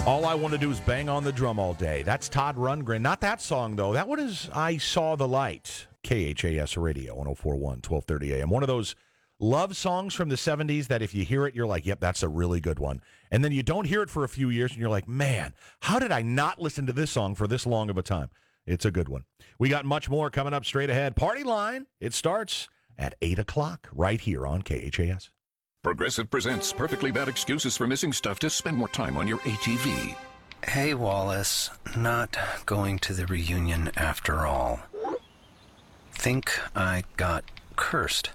All I want to do is bang on the drum all day. That's Todd Rundgren. Not that song, though. That one is I Saw the Light. KHAS Radio, 1041, 1230 AM. One of those love songs from the 70s that if you hear it, you're like, yep, that's a really good one. And then you don't hear it for a few years, and you're like, man, how did I not listen to this song for this long of a time? It's a good one. We got much more coming up straight ahead. Party Line, it starts at 8 o'clock right here on KHAS. Progressive presents Perfectly Bad Excuses for Missing Stuff to spend more time on your ATV. Hey, Wallace. Not going to the reunion after all. Think I got cursed.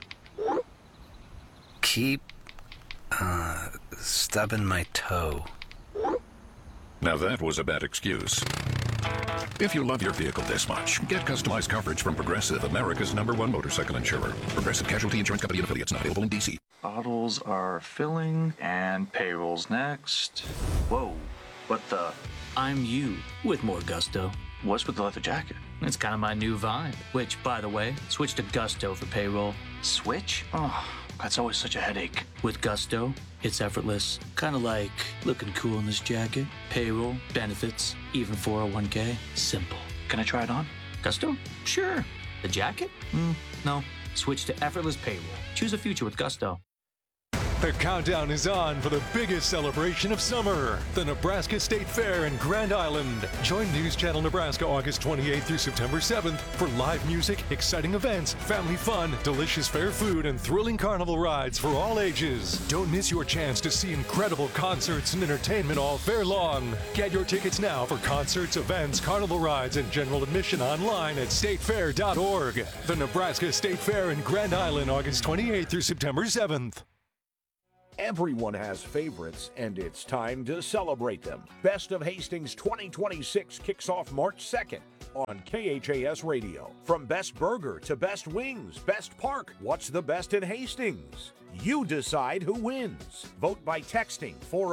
Keep, stubbing my toe. Now that was a bad excuse. If you love your vehicle this much, get customized coverage from Progressive, America's #1 motorcycle insurer. Progressive Casualty Insurance Company and affiliates, not available in D.C. Bottles are filling, and payroll's next. Whoa, what the? I'm you with more gusto. What's with the leather jacket? It's kind of my new vibe, which, by the way, switch to Gusto for payroll. Switch? Oh, that's always such a headache. With Gusto, it's effortless. Kind of like looking cool in this jacket. Payroll, benefits, even 401k. Simple. Can I try it on? Gusto? Sure. The jacket? No. Switch to effortless payroll. Choose a future with Gusto. The countdown is on for the biggest celebration of summer, the Nebraska State Fair in Grand Island. Join News Channel Nebraska August 28th through September 7th for live music, exciting events, family fun, delicious fair food, and thrilling carnival rides for all ages. Don't miss your chance to see incredible concerts and entertainment all fair long. Get your tickets now for concerts, events, carnival rides, and general admission online at statefair.org. The Nebraska State Fair in Grand Island, August 28th through September 7th. Everyone has favorites, and it's time to celebrate them. Best of Hastings 2026 kicks off March 2nd on KHAS Radio. From best burger to best wings, best park, what's the best in Hastings? You decide who wins. Vote by texting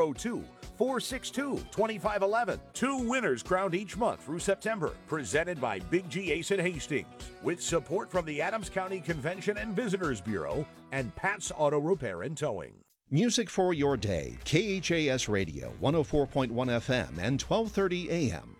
402-462-2511. 2 winners crowned each month through September. Presented by Big G Ace in Hastings. With support from the Adams County Convention and Visitors Bureau and Pat's Auto Repair and Towing. Music for your day. KHAS Radio, 104.1 FM and 1230 AM.